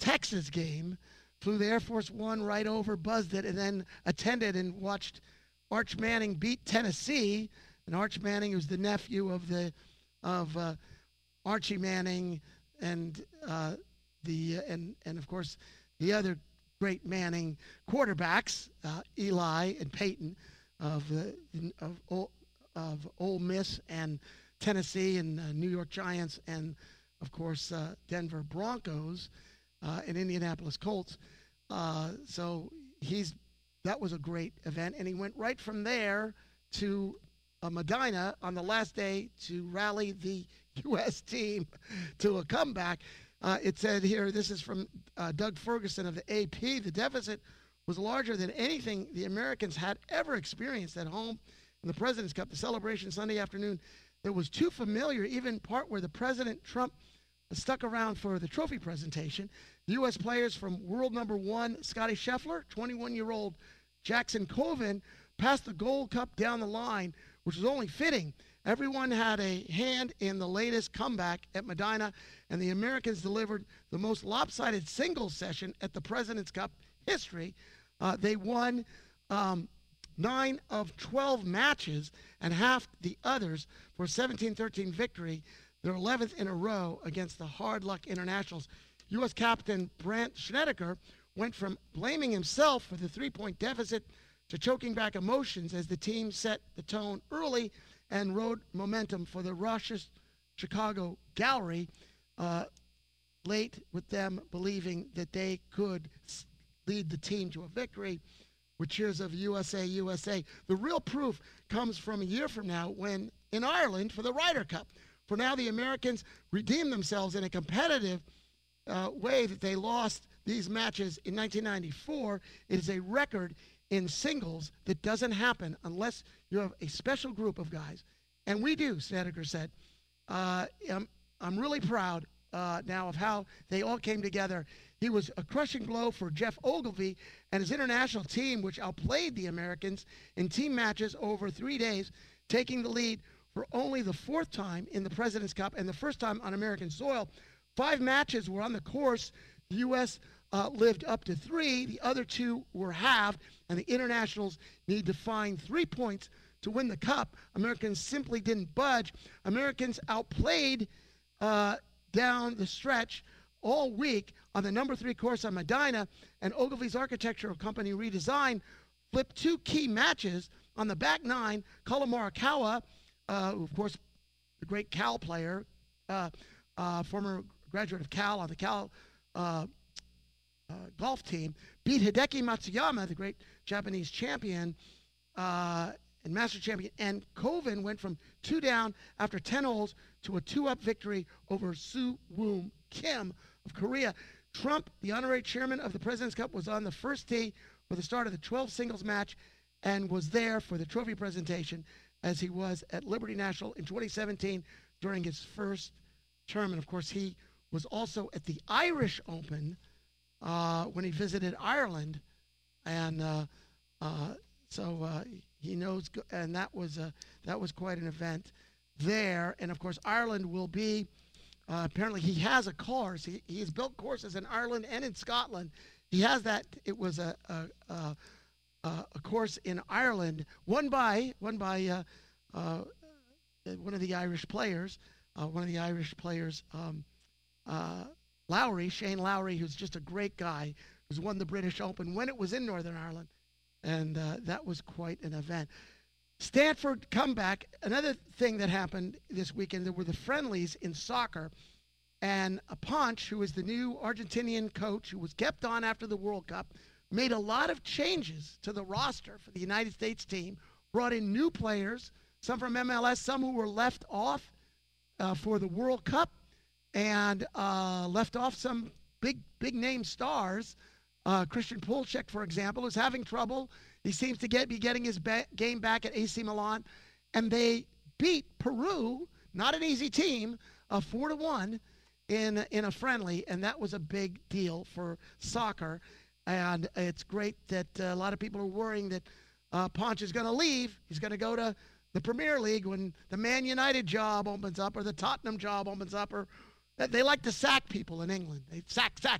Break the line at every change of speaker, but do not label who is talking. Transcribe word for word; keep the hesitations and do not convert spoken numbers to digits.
Texas game, flew the Air Force One right over, buzzed it, and then attended and watched Arch Manning beat Tennessee. And Arch Manning, who's the nephew of the of uh, Archie Manning, and uh, the and and of course the other great Manning quarterbacks, uh, Eli and Peyton, of the of of Ole Miss and Tennessee and uh, New York Giants, and of course uh, Denver Broncos uh, and Indianapolis Colts. Uh, so he's that was a great event, and he went right from there to uh, Medina on the last day to rally the U S team to a comeback. Uh, it said here, this is from uh, Doug Ferguson of the A P, the deficit was larger than anything the Americans had ever experienced at home in the President's Cup. The celebration Sunday afternoon that was too familiar, even part where the President Trump stuck around for the trophy presentation. The U S players from world number one, Scotty Scheffler, twenty-one-year-old Jackson Coven, passed the Gold Cup down the line, which was only fitting. Everyone had a hand in the latest comeback at Medina, and the Americans delivered the most lopsided singles session at the President's Cup history. Uh, they won um, nine of twelve matches and half the others for a seventeen thirteen victory, their eleventh in a row against the hard luck internationals. U S captain Brandt Snedeker went from blaming himself for the three-point deficit to choking back emotions as the team set the tone early and rode momentum for the Rush's Chicago Gallery, uh, late with them believing that they could lead the team to a victory with cheers of U S A, U S A. The real proof comes from a year from now when in Ireland for the Ryder Cup. For now, the Americans redeemed themselves in a competitive uh, way that they lost these matches in nineteen ninety-four. It is a record in singles that doesn't happen unless you have a special group of guys. And we do, Snedeker said. Uh, I'm, I'm really proud uh, now of how they all came together. He was a crushing blow for Jeff Ogilvy and his international team, which outplayed the Americans in team matches over three days, taking the lead for only the fourth time in the President's Cup and the first time on American soil. Five matches were on the course. The U S uh, lived up to three. The other two were halved, and the internationals need to find three points to win the cup. Americans simply didn't budge. Americans outplayed uh, down the stretch all week on the number three course on Medina, and Ogilvy's architectural company Redesign flipped two key matches on the back nine. Colin Morikawa, uh, of course, the great Cal player, uh, uh, former graduate of Cal on the Cal uh, uh, golf team, beat Hideki Matsuyama, the great Japanese champion uh, and master champion, and Coven went from two down after ten holes to a two-up victory over Soo Woom Kim of Korea. Trump, the honorary chairman of the President's Cup, was on the first tee for the start of the twelve singles match and was there for the trophy presentation as he was at Liberty National in twenty seventeen during his first term. And of course, he was also at the Irish Open uh, when he visited Ireland, and uh, uh, so uh, he knows. And that was a that was quite an event there. And of course, Ireland will be. Uh, apparently, he has a course. He he has built courses in Ireland and in Scotland. He has that. It was a a, a, a course in Ireland, won by won by uh, uh, one of the Irish players. Uh, one of the Irish players. Um, Uh, Lowry, Shane Lowry, who's just a great guy, who's won the British Open when it was in Northern Ireland, and uh, that was quite an event. Stanford comeback. Another thing that happened this weekend, there were the friendlies in soccer, and Ponch, who is the new Argentinian coach, who was kept on after the World Cup, made a lot of changes to the roster for the United States team, brought in new players, some from M L S, some who were left off uh, for the World Cup, and uh, left off some big, big-name stars. Uh, Christian Pulisic, for example, is having trouble. He seems to get be getting his ba- game back at A C Milan. And they beat Peru, not an easy team, uh, four to one in, in a friendly, and that was a big deal for soccer. And it's great that uh, a lot of people are worrying that uh, Ponch is going to leave. He's going to go to the Premier League when the Man United job opens up or the Tottenham job opens up, or they like to sack people in England. They sack, sack,